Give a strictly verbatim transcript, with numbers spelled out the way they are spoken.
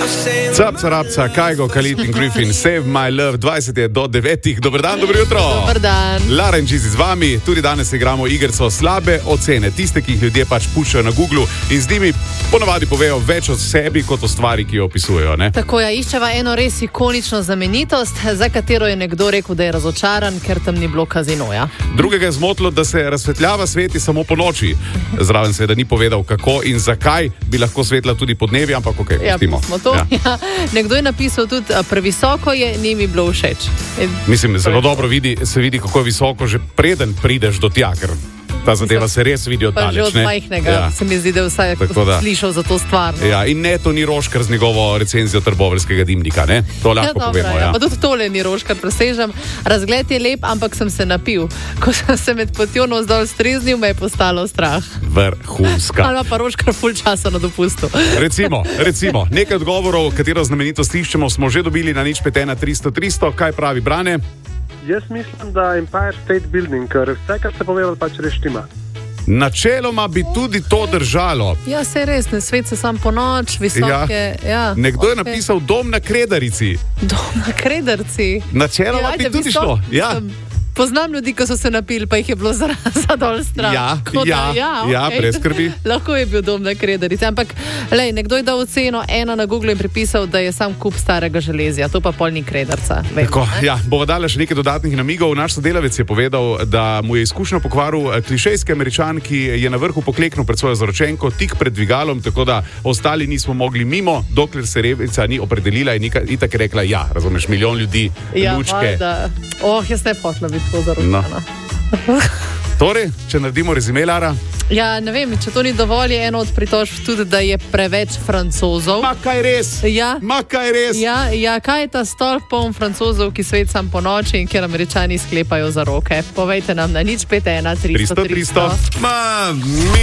Capca, rapca, Kajgo, Khalid in Griffin, Save My Love, dvajset je do devetih. Dober dan, dobro jutro. Dober dan. Lara in Čizi z vami, tudi danes igramo igrico slabe ocene. Tiste, ki jih ljudje pač puščajo na Googlu in z njimi ponavadi povejo več o sebi kot o stvari, ki jo opisujejo. Ne? Tako je, iščeva eno res ikonično znamenitost, za katero je nekdo rekel, da je razočaran, ker tam ni bilo kazinoja. Drugega je zmotilo, da se razsvetljava sveti samo po noči. Zraven seveda ni povedal, kako in zakaj bi lahko svetla tudi podnevi, ampak ok, pustimo. Ja, to. Ja. Ja. Nekdo je napisal tudi, previsoko je, ni mi bilo všeč. Mislim, zelo dobro vidi, se vidi, kako je visoko, že preden prideš do tja, ker ta zadeva se res vidi od daleč. Pa že od majhnega, ja. Se mi zdi, da je vsaj da, slišal za to stvar. No? Ja, in ne, to ni Roškar z njegovo recenzijo trboveljskega dimnika, ne? To lahko ja, povemo, ja. ja. Pa tudi tole ni Roškar, presežem. Razgled je lep, ampak sem se napil. Ko sem se med potjo navzdol streznil, me je postalo strah. Vrhunska. Ali pa Roškar ful časa na dopustu. Recimo, recimo, nekaj odgovorov, katero znamenitost iščemo, smo že dobili na nič pet ena tristo tristo. Kaj pravi Brane? Jaz mislim, da Empire State Building, ker vse, kar se povedal, pač reštima. Načeloma bi tudi to držalo. Ja, se res, ne svet se sam po noč, visoke. Ja. Ja, Nekdo okay. je napisal dom na Kredarici. Dom na Kredarici? Načeloma ja, bi tudi visok, šlo. Ja. Poznam ljudi, ko so se napili, pa jih je bilo za, za dol strah. Ja, da, ja, ja, okay. ja, brez skrbi. Lahko je bil dom na Kredarici. Ampak, lej, nekdo je dal oceno ena na Google in pripisal, da je sam kup starega železja. To pa pol ni Kredarca. Vem, Tako, ja, bova dala še nekaj dodatnih namigov. Naš sodelavec je povedal, da mu je izkušnjo pokvaril klišejski Američan, ki je na vrhu pokleknil pred svojo zaročenko, tik pred dvigalom, tako da ostali nismo mogli mimo, dokler se Revica ni opredelila in itak rekla, ja, razumeš, milijon ljudi, ja, lučke. Oh, jaz ne potla biti. No. Torej, če naredimo rezime, Lara? Ja, ne vem, če to ni dovolj, je eno od pritožb tudi, da je preveč Francozov. Ma kaj res? Ja. Ma kaj res? Ja, ja, kaj je ta stolp poln Francozov, ki svet sam po noči in kjer Američani sklepajo za roke? Povejte nam na nič pet ena tristo tristo. Ma,